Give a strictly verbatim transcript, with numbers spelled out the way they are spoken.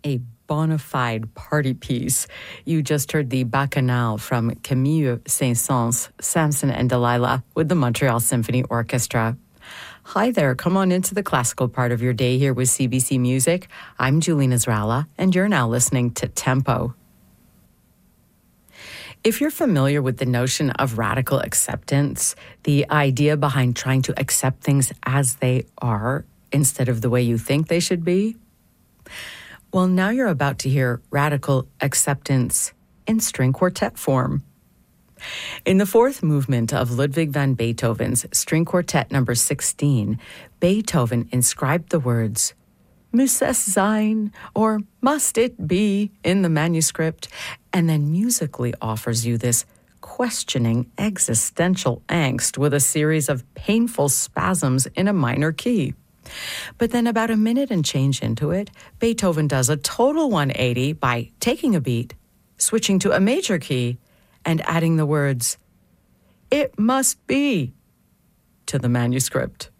a bona fide party piece. You just heard the Bacchanal from Camille Saint-Saëns, Samson and Delilah with the Montreal Symphony Orchestra. Hi there, come on into the classical part of your day here with C B C Music. I'm Julie Nasrallah, and you're now listening to Tempo. If you're familiar with the notion of radical acceptance, the idea behind trying to accept things as they are instead of the way you think they should be, well, now you're about to hear radical acceptance in string quartet form. In the fourth movement of Ludwig van Beethoven's String Quartet number sixteen, Beethoven inscribed the words, "Muss es sein," or "must it be," in the manuscript, and then musically offers you this questioning existential angst with a series of painful spasms in a minor key. But then about a minute and change into it, Beethoven does a total one eighty by taking a beat, switching to a major key, and adding the words, "It must be," to the manuscript.